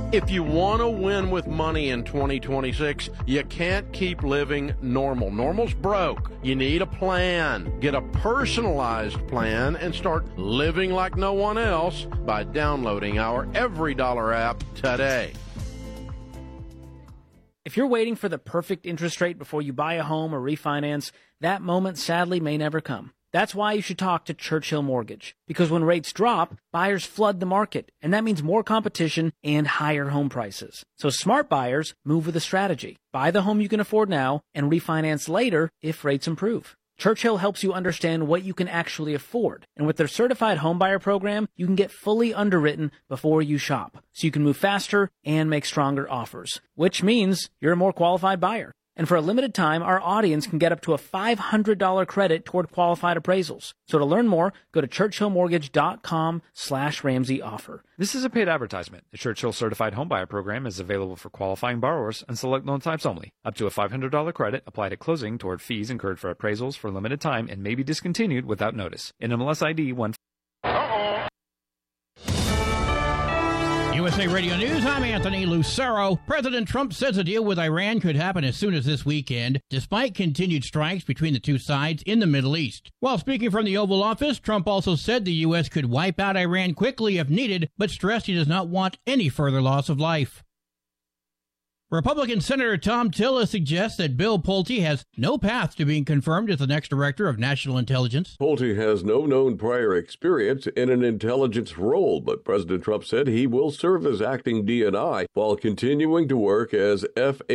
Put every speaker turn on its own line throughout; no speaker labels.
If you want to win with money in 2026, you can't keep living normal. Normal's broke. You need a plan. Get a personalized plan and start living like no one else by downloading our EveryDollar app today.
If you're waiting for the perfect interest rate before you buy a home or refinance, that moment sadly may never come. That's why you should talk to Churchill Mortgage. Because when rates drop, buyers flood the market, and that means more competition and higher home prices. So smart buyers move with a strategy. Buy the home you can afford now and refinance later if rates improve. Churchill helps you understand what you can actually afford. And with their certified homebuyer program, you can get fully underwritten before you shop. So you can move faster and make stronger offers, which means you're a more qualified buyer. And for a limited time, our audience can get up to a $500 credit toward qualified appraisals. So to learn more, go to churchillmortgage.com/Ramsey offer.
This is a paid advertisement. The Churchill Certified Homebuyer Program is available for qualifying borrowers and select loan types only. Up to a $500 credit applied at closing toward fees incurred for appraisals for a limited time and may be discontinued without notice. NMLS ID 1.
USA Radio News, I'm Anthony Lucero. President Trump says a deal with Iran could happen as soon as this weekend, despite continued strikes between the two sides in the Middle East. While speaking from the Oval Office, Trump also said the U.S. could wipe out Iran quickly if needed, but stressed he does not want any further loss of life. Republican Senator Tom Tillis suggests that Bill Pulte has no path to being confirmed as the next director of national intelligence.
Pulte has no known prior experience in an intelligence role, but President Trump said he will serve as acting DNI while continuing to work as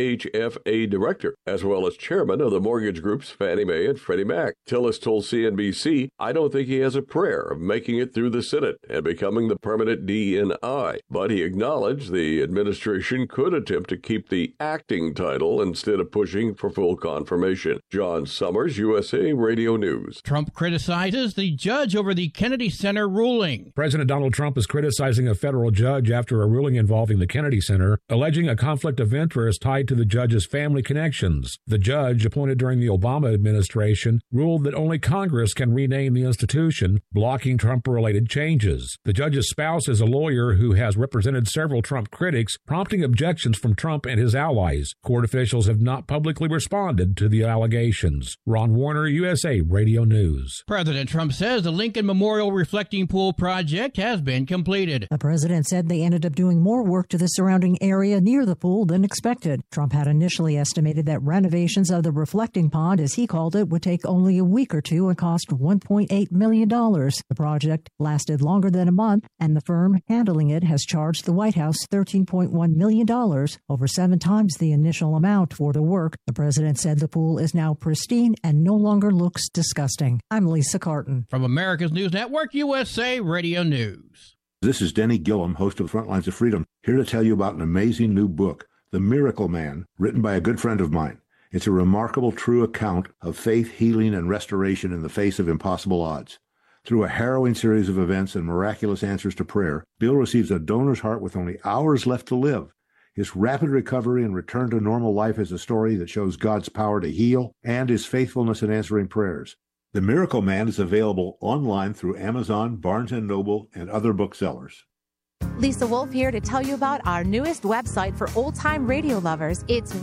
FHFA director, as well as chairman of the mortgage groups Fannie Mae and Freddie Mac. Tillis told CNBC, "I don't think he has a prayer of making it through the Senate and becoming the permanent DNI, but he acknowledged the administration could attempt to keep the acting title instead of pushing for full confirmation." John Summers, USA Radio News.
Trump criticizes the judge over the Kennedy Center ruling.
President Donald Trump is criticizing a federal judge after a ruling involving the Kennedy Center, alleging a conflict of interest tied to the judge's family connections. The judge, appointed during the Obama administration, ruled that only Congress can rename the institution, blocking Trump-related changes. The judge's spouse is a lawyer who has represented several Trump critics, prompting objections from Trump and his allies. Court officials have not publicly responded to the allegations. Ron Warner, USA Radio News.
President Trump says the Lincoln Memorial Reflecting Pool project has been completed.
The president said they ended up doing more work to the surrounding area near the pool than expected. Trump had initially estimated that renovations of the reflecting pond, as he called it, would take only a week or two and cost $1.8 million. The project lasted longer than a month, and the firm handling it has charged the White House $13.1 million, over 7 times the initial amount for the work. The president said the pool is now pristine and no longer looks disgusting. I'm Lisa Carton.
From America's News Network, USA Radio News.
This is Denny Gillum, host of Frontlines of Freedom, here to tell you about an amazing new book, The Miracle Man, written by a good friend of mine. It's a remarkable, true account of faith, healing, and restoration in the face of impossible odds. Through a harrowing series of events and miraculous answers to prayer, Bill receives a donor's heart with only hours left to live. His rapid recovery and return to normal life is a story that shows God's power to heal and his faithfulness in answering prayers. The Miracle Man is available online through Amazon, Barnes & Noble, and other booksellers.
Lisa Wolf here to tell you about our newest website for old-time radio lovers. It's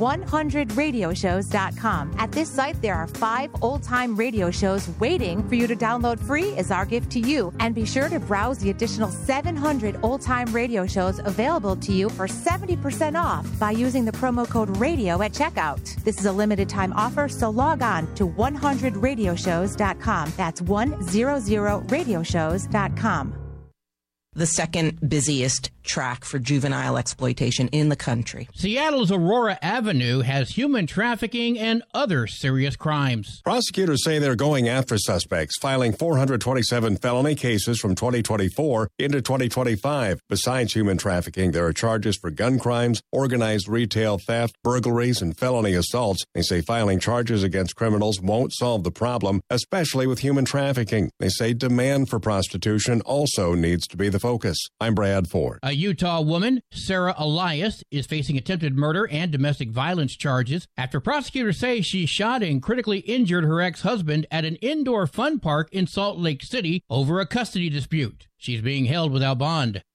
100radioshows.com. At this site, there are 5 old-time radio shows waiting for you to download free as our gift to you. And be sure to browse the additional 700 old-time radio shows available to you for 70% off by using the promo code RADIO at checkout. This is a limited-time offer, so log on to 100radioshows.com. That's 100radioshows.com.
The second busiest track for juvenile exploitation in the country.
Seattle's Aurora Avenue has human trafficking and other serious crimes.
Prosecutors say they're going after suspects, filing 427 felony cases from 2024 into 2025. Besides human trafficking, there are charges for gun crimes, organized retail theft, burglaries, and felony assaults. They say filing charges against criminals won't solve the problem, especially with human trafficking. They say demand for prostitution also needs to be the focus. I'm Brad Ford.
A Utah woman, Sarah Elias, is facing attempted murder and domestic violence charges after prosecutors say she shot and critically injured her ex-husband at an indoor fun park in Salt Lake City over a custody dispute. She's being held without bond.